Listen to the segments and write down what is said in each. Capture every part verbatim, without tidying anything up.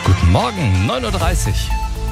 Guten Morgen, neun Uhr dreißig.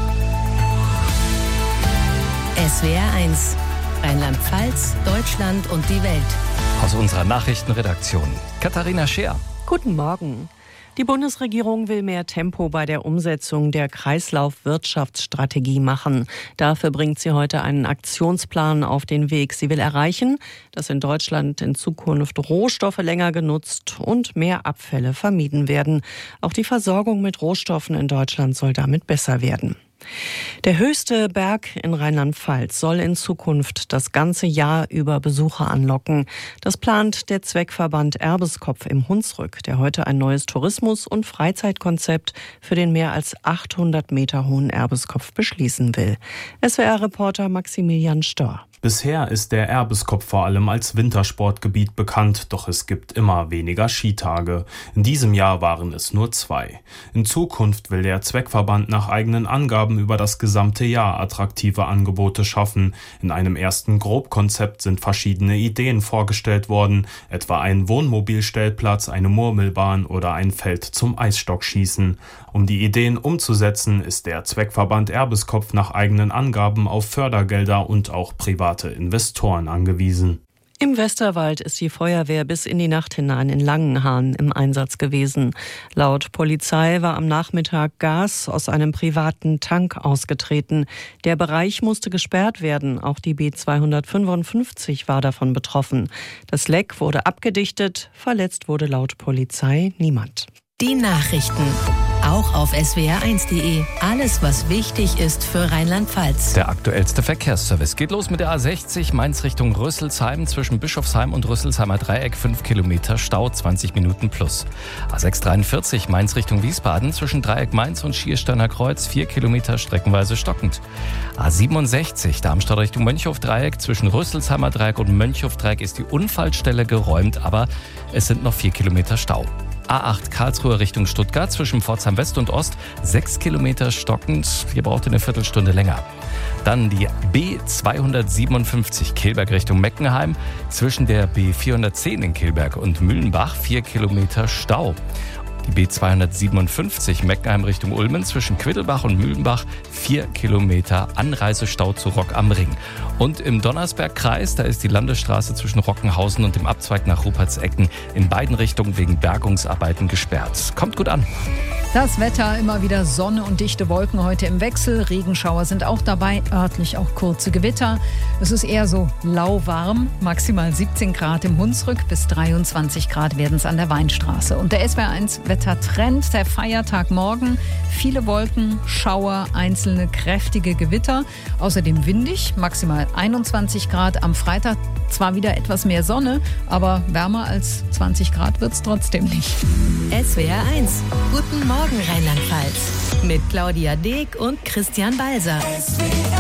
S W R eins, Rheinland-Pfalz, Deutschland und die Welt. Aus unserer Nachrichtenredaktion, Katharina Scheer. Guten Morgen. Die Bundesregierung will mehr Tempo bei der Umsetzung der Kreislaufwirtschaftsstrategie machen. Dafür bringt sie heute einen Aktionsplan auf den Weg. Sie will erreichen, dass in Deutschland in Zukunft Rohstoffe länger genutzt und mehr Abfälle vermieden werden. Auch die Versorgung mit Rohstoffen in Deutschland soll damit besser werden. Der höchste Berg in Rheinland-Pfalz soll in Zukunft das ganze Jahr über Besucher anlocken. Das plant der Zweckverband Erbeskopf im Hunsrück, der heute ein neues Tourismus- und Freizeitkonzept für den mehr als achthundert Meter hohen Erbeskopf beschließen will. S W R-Reporter Maximilian Storr. Bisher ist der Erbeskopf vor allem als Wintersportgebiet bekannt, doch es gibt immer weniger Skitage. In diesem Jahr waren es nur zwei. In Zukunft will der Zweckverband nach eigenen Angaben über das gesamte Jahr attraktive Angebote schaffen. In einem ersten Grobkonzept sind verschiedene Ideen vorgestellt worden, etwa ein Wohnmobilstellplatz, eine Murmelbahn oder ein Feld zum Eisstockschießen. Um die Ideen umzusetzen, ist der Zweckverband Erbeskopf nach eigenen Angaben auf Fördergelder und auch private Investoren angewiesen. Im Westerwald ist die Feuerwehr bis in die Nacht hinein in Langenhahn im Einsatz gewesen. Laut Polizei war am Nachmittag Gas aus einem privaten Tank ausgetreten. Der Bereich musste gesperrt werden. Auch die B zweihundertfünfundfünfzig war davon betroffen. Das Leck wurde abgedichtet. Verletzt wurde laut Polizei niemand. Die Nachrichten. Auch auf S W R eins punkt de. Alles, was wichtig ist für Rheinland-Pfalz. Der aktuellste Verkehrsservice geht los mit der A sechzig Mainz Richtung Rüsselsheim. Zwischen Bischofsheim und Rüsselsheimer Dreieck fünf Kilometer Stau, zwanzig Minuten plus. A sechs dreiundvierzig Mainz Richtung Wiesbaden. Zwischen Dreieck Mainz und Schiersteiner Kreuz vier Kilometer streckenweise stockend. A siebenundsechzig Darmstadt Richtung Mönchhof-Dreieck. Zwischen Rüsselsheimer Dreieck und Mönchhof-Dreieck ist die Unfallstelle geräumt, aber es sind noch vier Kilometer Stau. A acht Karlsruhe Richtung Stuttgart, zwischen Pforzheim West und Ost, sechs Kilometer stockend. Hier braucht ihr eine Viertelstunde länger. Dann die B zweihundertsiebenundfünfzig Kelberg Richtung Meckenheim, zwischen der B vierhundertzehn in Kelberg und Mühlenbach, vier Kilometer Stau. Die B zweihundertsiebenundfünfzig Meckenheim Richtung Ulmen, zwischen Quiddelbach und Mühlenbach, vier Kilometer Anreisestau zu Rock am Ring. Und im Donnersbergkreis, da ist die Landesstraße zwischen Rockenhausen und dem Abzweig nach Rupertsecken in beiden Richtungen wegen Bergungsarbeiten gesperrt. Kommt gut an. Das Wetter, immer wieder Sonne und dichte Wolken heute im Wechsel. Regenschauer sind auch dabei, örtlich auch kurze Gewitter. Es ist eher so lauwarm, maximal siebzehn Grad im Hunsrück, bis dreiundzwanzig Grad werden es an der Weinstraße. Und der S W R eins Wettertrend, der Feiertag morgen, viele Wolken, Schauer, einzelne kräftige Gewitter. Außerdem windig, maximal einundzwanzig Grad. Am Freitag zwar wieder etwas mehr Sonne, aber wärmer als zwanzig Grad wird es trotzdem nicht. S W R eins. Guten Morgen Rheinland-Pfalz. Mit Claudia Deek und Christian Balser.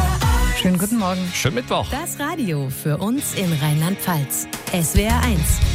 Schönen guten Morgen. Schönen Mittwoch. Das Radio für uns in Rheinland-Pfalz. S W R eins.